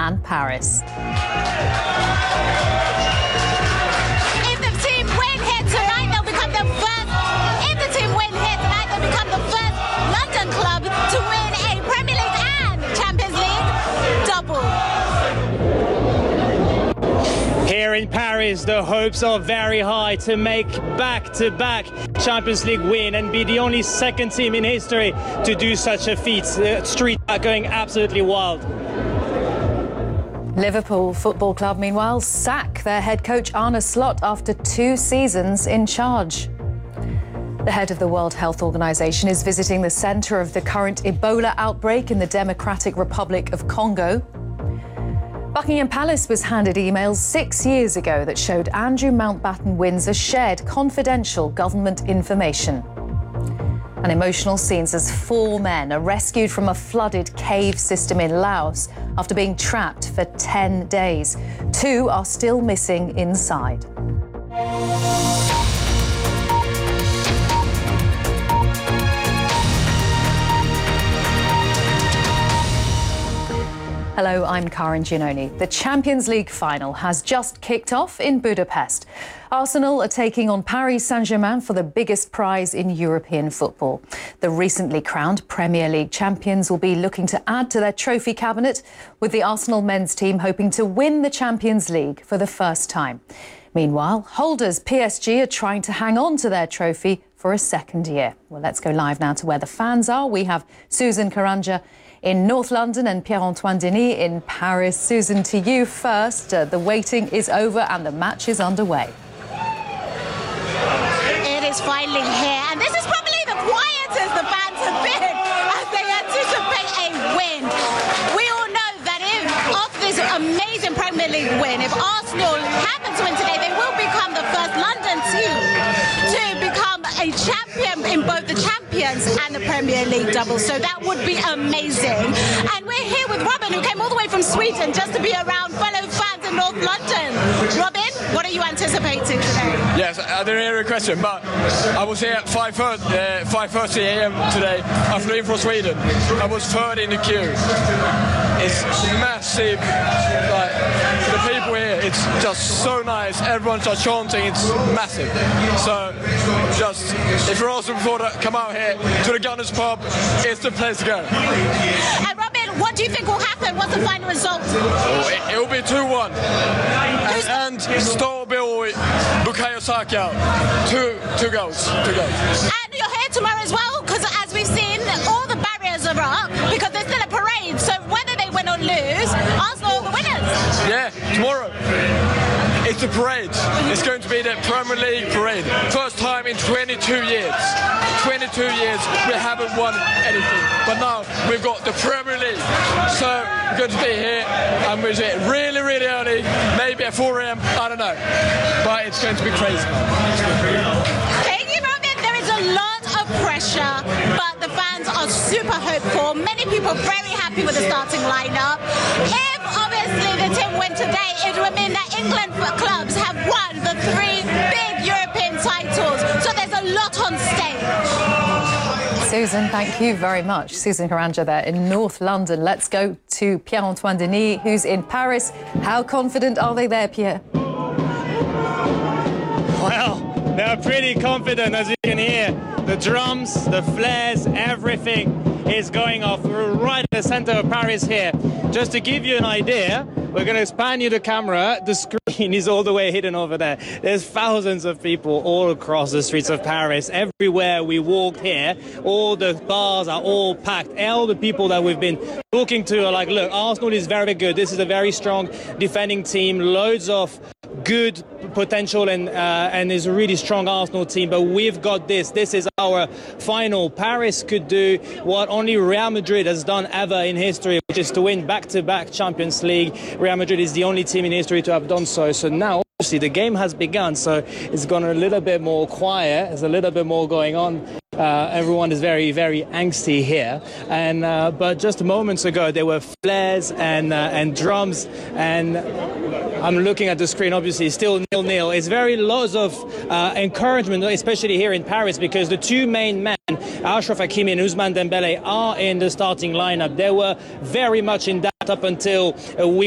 and Paris. If the team win here tonight, they'll become the first. If the team win here tonight, they'll become the first London club to win a Premier League and Champions League double. Here in Paris, the hopes are very high to make back-to-back Champions League win and be the only second team in history to do such a feat. The streets are going absolutely wild. Liverpool Football Club, meanwhile, sack their head coach Arne Slot after 2 seasons in charge. The head of the World Health Organization is visiting the centre of the current Ebola outbreak in the Democratic Republic of Congo. Buckingham Palace was handed emails 6 years ago that showed Andrew Mountbatten Windsor shared confidential government information. And emotional scenes as 4 men are rescued from a flooded cave system in Laos after being trapped for 10 days. 2 are still missing inside. Hello, I'm Karen Giannoni. The Champions League final has just kicked off in Budapest. Arsenal are taking on Paris Saint-Germain for the biggest prize in European football. The recently crowned Premier League champions will be looking to add to their trophy cabinet, with the Arsenal men's team hoping to win the Champions League for the first time. Meanwhile, holders PSG are trying to hang on to their trophy for a second year. Well, let's go live now to where the fans are. We have Susan Karanja in North London and Pierre-Antoine Denis in Paris. Susan, to you first. The waiting is over and the match is underway. It is finally here, and this is probably the quietest the fans have been as they anticipate a win. We all know that if off this amazing Premier League win, if Arsenal happen to win today, they will become the first London team to become a champion in both the Champions and the Premier League double. So that would be amazing. And we're here with Robin, who came all the way from Sweden just to be around fellow fans in North London. Robin, what are you anticipating today? Yes, I didn't hear your question, but I was here at 5:30 a.m. today. I flew in from Sweden. I was third in the queue. It's massive. Like, the people here, it's just so nice. Everyone's just chanting. It's massive. So, just if you're also before to come out here to the Gunners pub, it's the place to go. And Robin, what do you think will happen? What's the final result? It will be 2-1. And Star Boy Bukayo Saka, two goals. And you're here tomorrow as well, because as we've seen, all the barriers are up because there's still a parade. So whether they win or lose, Arsenal are the winners. Yeah, tomorrow. It's a parade. It's going to be the Premier League parade. First time in 22 years. 22 years we haven't won anything. But now we've got the Premier League. So we're going to be here and we're here really, really early. Maybe at 4 a.m. I don't know. But it's going to be crazy. Thank you, Robin. There is a lot of pressure, but the fans are super hopeful. Many people are very happy with the starting lineup. If obviously the team win today, it would mean that England clubs have won the 3 big European titles. So there's a lot on stake. Susan, thank you very much. Susan Karanja there in North London. Let's go to Pierre-Antoine Denis, who's in Paris. How confident are they there, Pierre? Well, they're pretty confident, as you can hear. The drums, the flares, everything is going off. We're right in the center of Paris here. Just to give you an idea, we're going to span you the camera. The screen is all the way hidden over there. There's thousands of people all across the streets of Paris. Everywhere we walk here, all the bars are all packed. All the people that we've been talking to are like, look, Arsenal is very good. This is a very strong defending team. Loads of good potential and is a really strong Arsenal team, but we've got this. This is our final. Paris could do what only Real Madrid has done ever in history, which is to win back-to-back Champions League. Real Madrid is the only team in history to have done so. So now, obviously, the game has begun, so it's gone a little bit more quiet. There's a little bit more going on. Everyone is very, very angsty here. And but just moments ago, there were flares and drums, and I'm looking at the screen, obviously, still 0-0. It's very lots of encouragement, especially here in Paris, because the 2 main men, Achraf Hakimi and Ousmane Dembele, are in the starting lineup. They were very much in doubt up until a week